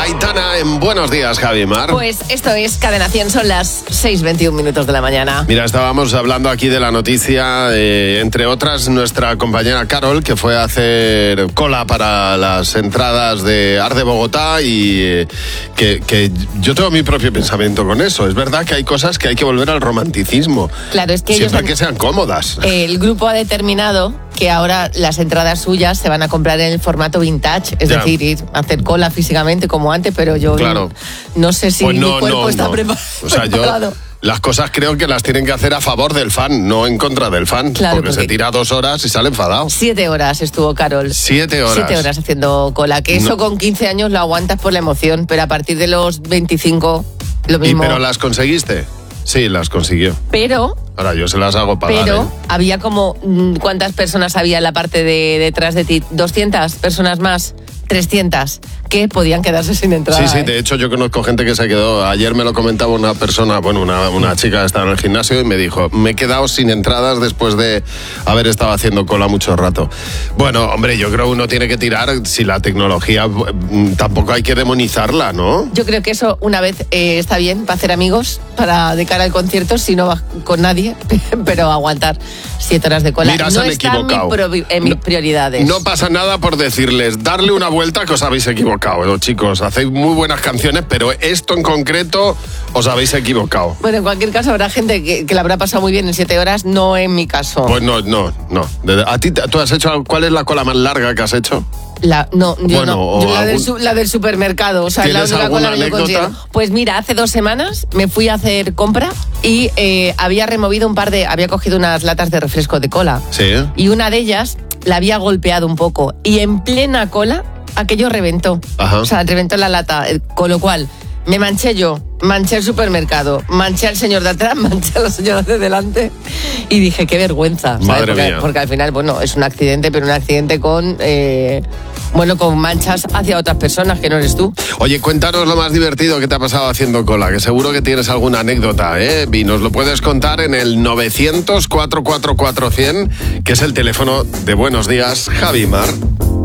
Aitana en Buenos Días, Javi Mar. Pues esto es Cadena 100, son las 6:21 minutos de la mañana. Mira, estábamos hablando aquí de la noticia, entre otras, nuestra compañera Carol, que fue a hacer cola para las entradas de Arde Bogotá y que yo tengo mi propio pensamiento con eso. Es verdad que hay cosas que hay que volver al romanticismo. Claro, es que siempre que sean cómodas. El grupo ha determinado que ahora las entradas suyas se van a comprar en el formato vintage, es decir, ir a hacer cola físicamente como antes, pero yo no sé si mi cuerpo está preparado. O sea, las cosas creo que las tienen que hacer a favor del fan, no en contra del fan, claro, porque se tira 2 horas y sale enfadado. 7 horas estuvo Carol. 7 horas. 7 horas haciendo cola, que eso con 15 años lo aguantas por la emoción, pero a partir de los 25 lo mismo. ¿Pero las conseguiste? Sí, las consiguió. Pero... Ahora yo se las hago pagar. Pero había como... ¿Cuántas personas había en la parte de detrás de ti? ¿200 personas más? 300 que podían quedarse sin entrada. Sí, de hecho yo conozco gente que se quedó. Ayer me lo comentaba una persona, una chica que estaba en el gimnasio y me dijo, me he quedado sin entradas después de haber estado haciendo cola mucho rato. Bueno, hombre, yo creo que uno tiene que tirar, si la tecnología tampoco hay que demonizarla, ¿no? Yo creo que eso una vez está bien para hacer amigos, para de cara al concierto, si no vas con nadie, pero aguantar 7 horas de cola. Mira, no se han está equivocado. en mis prioridades. No pasa nada por decirles, darle una vuelta que os habéis equivocado, chicos. Hacéis muy buenas canciones, pero esto en concreto os habéis equivocado. Bueno, en cualquier caso habrá gente que la habrá pasado muy bien en 7 horas, no en mi caso. Pues no. ¿A ti tú has hecho, cuál es la cola más larga que has hecho? La del supermercado, o sea, la única cola que yo consigo. Pues mira, hace 2 semanas me fui a hacer compra y había removido había cogido unas latas de refresco de cola. Sí. Y una de ellas la había golpeado un poco y en plena cola aquello reventó. Ajá. O sea, reventó la lata, con lo cual me manché yo, manché el supermercado, manché al señor de atrás, manché a la señora de delante y dije, qué vergüenza. ¿sabes? Madre mía. Porque al final, es un accidente, pero un accidente con manchas hacia otras personas que no eres tú. Oye, cuéntanos lo más divertido que te ha pasado haciendo cola, que seguro que tienes alguna anécdota, ¿eh? Y nos lo puedes contar en el 900-444-100, que es el teléfono de Buenos Días, Javi Mar.